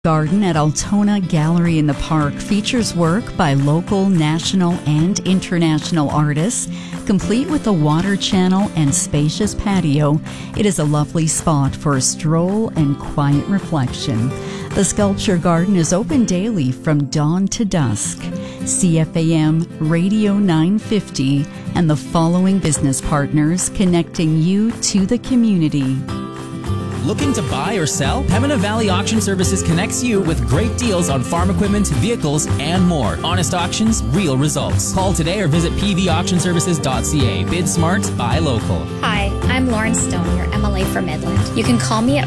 Garden at Altona Gallery in the Park features work by local, national, and international artists. Complete with a water channel and spacious patio, it is a lovely spot for a stroll and quiet reflection. The Sculpture Garden is open daily from dawn to dusk. CFAM Radio 950 and the following business partners connecting you to the community. Looking to buy or sell? Pembina Valley Auction Services connects you with great deals on farm equipment, vehicles, and more. Honest auctions, real results. Call today or visit pvauctionservices.ca. Bid smart, buy local. Hi, I'm Lauren Stone, your MLA for Midland. You can call me at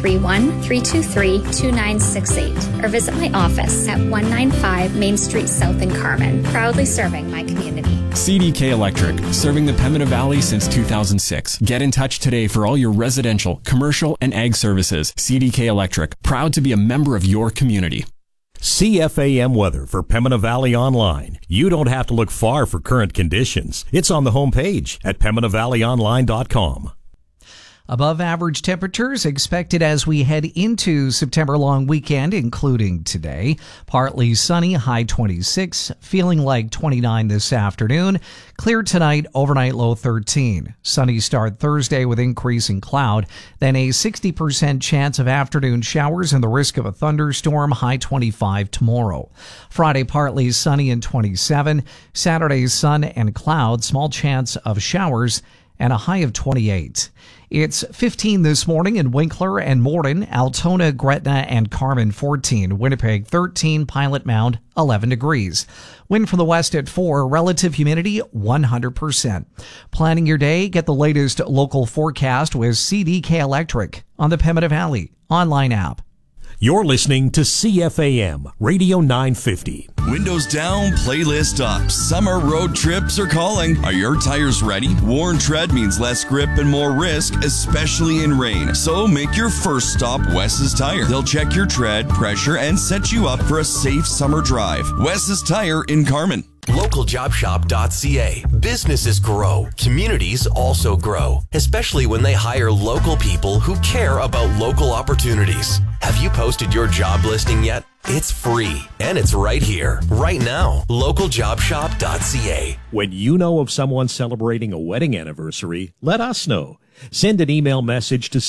431-323-2968 or visit my office at 195 Main Street South in Carmen, proudly serving my community. CDK Electric, serving the Pembina Valley since 2006. Get in touch today for all your residential, commercial, and ag services. CDK Electric, proud to be a member of your community. CFAM weather for Pembina Valley Online. You don't have to look far for current conditions. It's on the homepage at PembinaValleyOnline.com. Above average temperatures expected as we head into September long weekend, including today. Partly sunny, high 26, feeling like 29 this afternoon. Clear tonight, overnight low 13. Sunny start Thursday with increasing cloud, then a 60% chance of afternoon showers and the risk of a thunderstorm, high 25 tomorrow. Friday, partly sunny and 27. Saturday, sun and cloud, small chance of showers and a high of 28. It's 15 this morning in Winkler and Morden, Altona, Gretna, and Carmen 14, Winnipeg 13, Pilot Mound 11 degrees. Wind from the west at 4, relative humidity 100%. Planning your day, get the latest local forecast with CDK Electric on the Pembina Valley online app. You're listening to CFAM Radio 950. Windows down, playlist up. Summer road trips are calling. Are your tires ready? Worn tread means less grip and more risk, especially in rain. So make your first stop Wes's Tire. They'll check your tread, pressure, and set you up for a safe summer drive. Wes's Tire in Carmen. LocalJobShop.ca. Businesses grow. Communities also grow, especially when they hire local people who care about local opportunities. Have you posted your job listing yet? It's free, and it's right here, right now. LocalJobShop.ca. When you know of someone celebrating a wedding anniversary, let us know. Send an email message to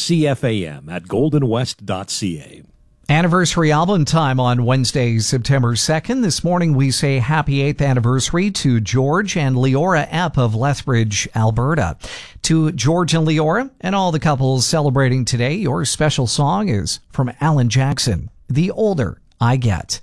cfam@goldenwest.ca. Anniversary album time on Wednesday, September 2nd. This morning we say happy 8th anniversary to George and Leora Epp of Lethbridge, Alberta. To George and Leora and all the couples celebrating today, your special song is from Alan Jackson, The Older I Get.